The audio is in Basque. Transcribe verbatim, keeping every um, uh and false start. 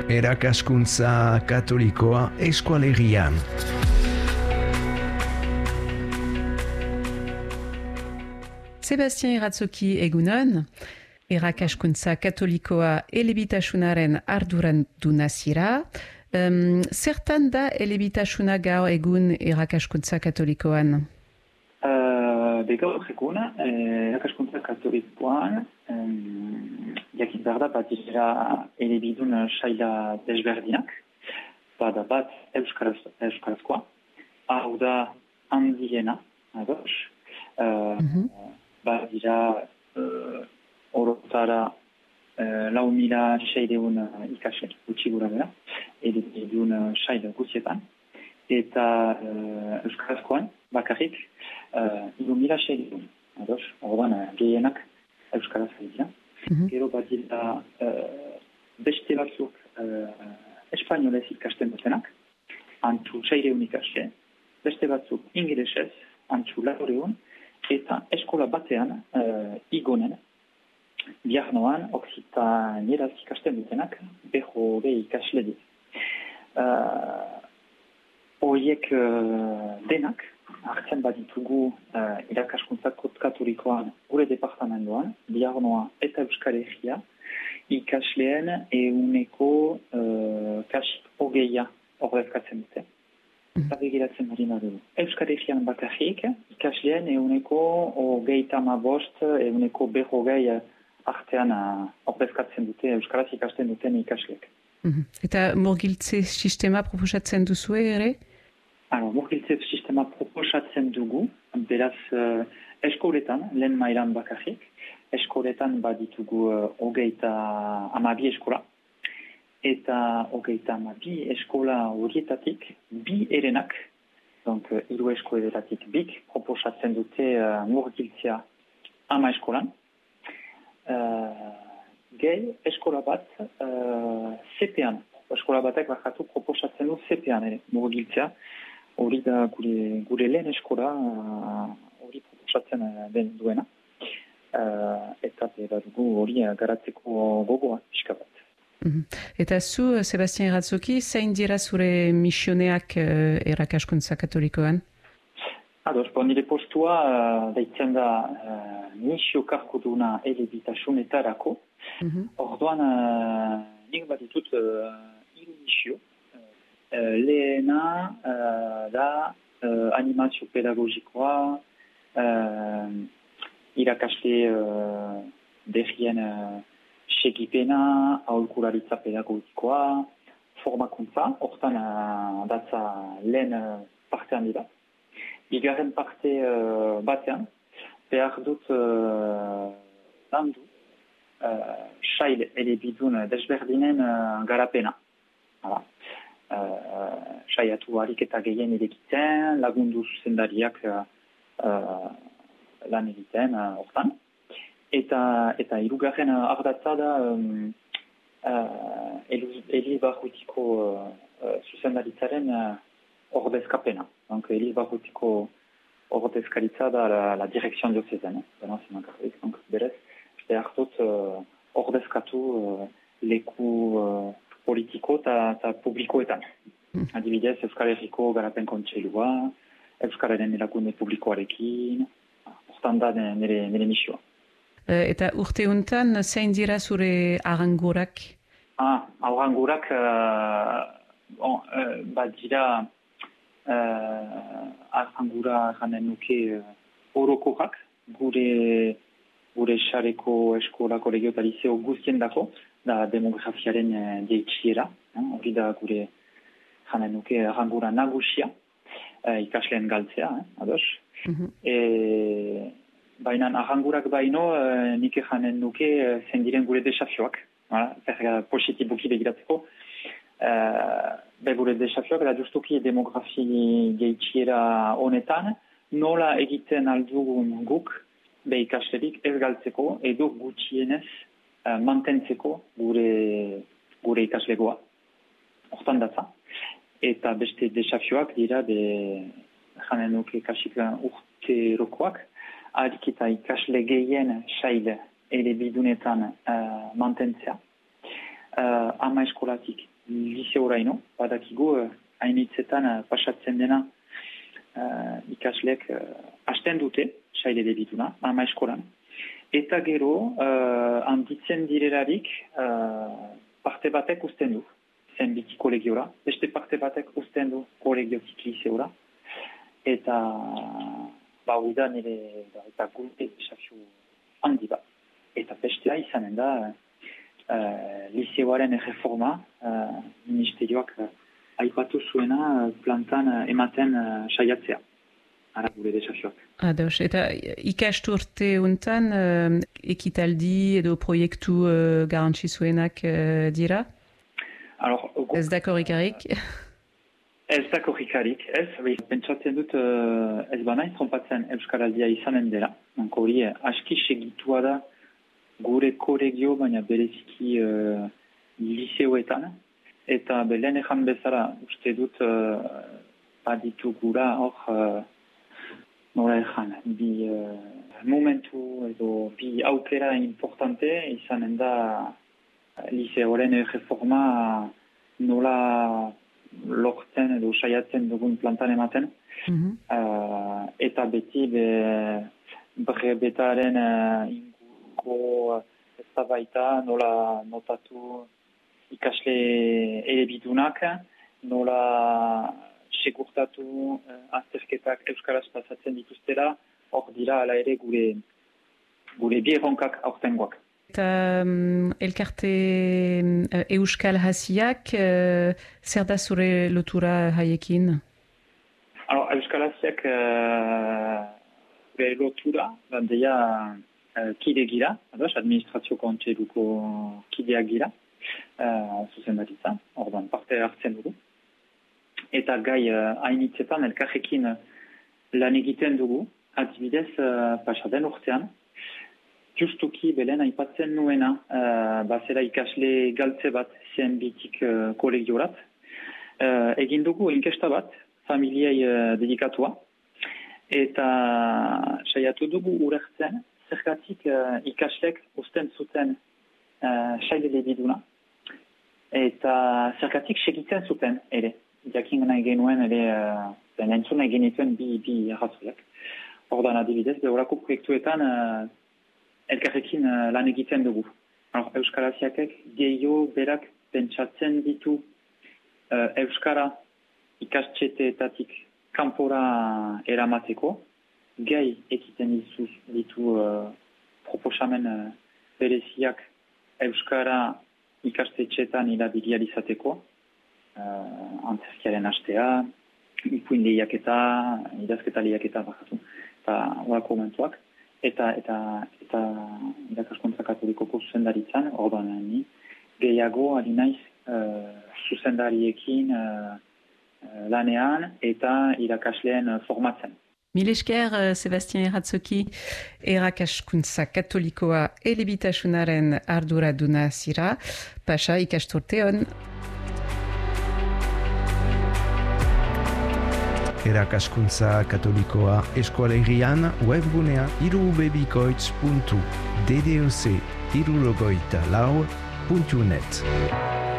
erakaskuntza katolikoa eskualerian. Sebastien Iratzoki egunon, erakaskuntza katolikoa elebitasunaren arduraduna zira. Um, zertan da elebitasuna gaur egun erakaskuntza katolikoan? Uh, de gaur egun, erakaskuntza katolikoan, um, jakin behar da bat dira elebidun saila desberdinak, bada bat euskaraz, euskarazkoa, hau da handiena, ados, uh, mm-hmm. bat dira uh, orotara uh, lau mila seideun ikasle, gutxi gura bera, elebidun saila guztietan, eta uh, euskarazkoan, bakarrik, uh, iru mila seideun, ados, orban uh, gehienak euskaraz dira. Mm-hmm. Gero bat dira uh, beste batzuk uh, espainolez ikasten dutenak, antzu seireun ikasle, beste batzuk ingelesez, antzu laureun, eta eskola batean uh, igonen, bihar noan, oksitanieraz ikasten dutenak, beho gehi ikasle dit. Uh, Horiek uh, denak, hartzen baditugu uh, irakaskuntza katolikoan gure departamentoan, bihar noa eta Euskal Herria, ikasleen euneko uh, kasik hogeia ordezkatzen dute. Eta begiratzen marina dugu. Euskal Herrian bakarrik, ikasleen euneko hogeita ma bost, euneko berrogei artean uh, ordezkatzen dute, Euskaraz ikasten duten ikasleek. Mm-hmm. Eta murgiltze sistema proposatzen duzue ere? Alors, murgiltze sistema proposatzen dugu, beraz uh, eskoletan, lehen mailan bakarrik, eskoletan baditugu uh, hogeita amabi eskola, eta hogeita amabi eskola horietatik bi erenak, donc uh, hiru eskoletatik bik, proposatzen dute uh, murgiltzea ama eskolan, uh, gehi eskola bat uh, zepean, eskola batek bakatu proposatzen du zepean ere, murgiltzea, hori da gure, gure lehen eskola hori uh, proposatzen den duena. Uh, eta bera dugu hori garatzeko gogoa pixka bat. Mm-hmm. Eta zu, Sebastien Iratzoki, zein dira zure misioneak uh, erakaskuntza katolikoan? Ados, bon, nire postua uh, deitzen da uh, misio karkoduna elebitasunetarako. Mm-hmm. Orduan, uh, nik bat ditut uh, hiru misio. Uh, lehena uh, da uh, animazio pedagogikoa, uh, irakasle uh, berrien uh, segipena, aholkularitza pedagogikoa, formakuntza, hortan uh, datza lehen uh, partean dira. Bigarren parte uh, batean, behar dut uh, landu uh, sail elebidun desberdinen uh, garapena. Hala. Uh, saiatu harik eta gehien edekiten, lagundu zuzendariak uh, uh, lan egiten hortan. Uh, eta eta hirugarren uh, ardatza da um, uh, Eliz Barrutiko uh, uh, zuzendaritzaren uh, ordezkapena. Donc Eliz Barrutiko ordezkaritza da la, la direkzion diocezene. Donc berez, behar dut uh, ordezkatu uh, leku uh, politiko eta publikoetan. Mm. Adibidez, Euskal Herriko garapen kontseilua, Euskararen erakunde publikoarekin, hortan da nire, nire misioa. Eta urte honetan, zein dira zure arangurak? Ah, arangurak, uh, bon, uh, bat dira uh, arangura janen nuke uh, orokorak, gure gure xareko eskola kolegio eta liceo guztien dako, da demografiaren deitsiera, hori da gure janen nuke arangura nagusia, eh, ikasleen galtzea, eh, ados. Mm-hmm. E, baina arangurak baino, eh, nik janen nuke zen diren gure desafioak, zer positibuki begiratzeko. Eh, be gure desafioak, da justuki demografi deitsiera honetan, nola egiten aldugun guk, be ikaslerik ez galtzeko, edo gutxienez uh, mantentzeko gure, gure ikaslegoa. Hortan datza. Eta beste desafioak dira, be janen nuke kasik urte rokoak, harik eta ikasle gehien sail elebidunetan uh, mantentzea. uh, ama eskolatik liseoraino, badakigu uh, hainitzetan uh, pasatzen dena uh, ikaslek uh, hasten dute, sail elebiduna, ama eskolan. Eta gero, uh, handitzen direlarik, uh, parte batek usten du, zen biti kolegiora, beste parte batek usten du kolegiotik liseora, eta ba, hori da nire, eta gure desafio handi bat. Eta bestea izanen da, uh, liseoaren reforma, uh, ministerioak uh, aipatu zuena uh, plantan uh, ematen uh, saiatzea. Ara gure desafioak. Ados, eta ikasturte untan uh, ekitaldi edo proiektu uh, garantzizuenak uh, dira? Alors, ez da korrikarik? Ez da korrikarik, ez. Pentsatzen dut uh, ez banaiz trompatzen Euskaraldia izanen dela. Manko hori aski segitua da gure kolegio, baina bereziki uh, liseoetan. Eta belen ejan bezala uste dut uh, baditu gura hor uh, nola ejan, bi uh, momentu edo bi aukera importante izanen da liseoren reforma nola lortzen edo saiatzen dugun plantan ematen. Mm-hmm. uh, eta beti be, brebetaren uh, inguruko eztabaida nola notatu ikasle elebidunak, nola segurtatu uh, azterketak euskaraz pasatzen dituztera, hor dira ala ere gure, gure bi erronkak aurtengoak. Eta um, elkarte uh, euskal hasiak, uh, zer da zure lotura haiekin? Alors, euskal hasiak uh, gure lotura, bandeia uh, kide gira, ados, administrazio kontseluko kideak gira, uh, zuzen batitza, ordan parte hartzen dugu. Eta gai uh, hainitzetan elkarrekin uh, lan egiten dugu, adibidez uh, pasaden urtean, justuki belen aipatzen nuena, uh, bazera ikasle galtze bat zen bitik uh, kolegiorat. Uh, egin dugu inkesta bat, familiei uh, dedikatua, eta saiatu dugu urertzen, zergatik uh, ikaslek usten zuten uh, sail elebiduna, eta zergatik segitzen zuten ere. Jakin nahi genuen ere, uh, entzun nahi genituen bi, bi arrazoiak. Ordan adibidez, behorako proiektuetan uh, elkarrekin uh, lan egiten dugu. Alors, Euskal Hasiakek gehiago berak pentsatzen ditu uh, Euskara ikastxeteetatik kanpora eramateko, gai ekiten ditu, ditu uh, proposamen uh, bereziak Euskara ikastetxeetan irabilializateko, uh, antzerkiaren hastea, ipuin lehiaketa, idazketa lehiaketa bakatu, eta horako momentuak. Eta eta eta irakaskuntza katolikoko zuzendaritzan, orduan ni gehiago ari naiz uh, zuzendariekin uh, lanean eta irakasleen uh, formatzen. Mil esker, uh, Sebastien Eratzoki, erakaskuntza katolikoa elebitasunaren arduraduna zira, pasa ikasturte on. Erakaskuntza katolikoa eskualerian webgunea irubebikoitz puntu d d o c irurogoita lau puntu net.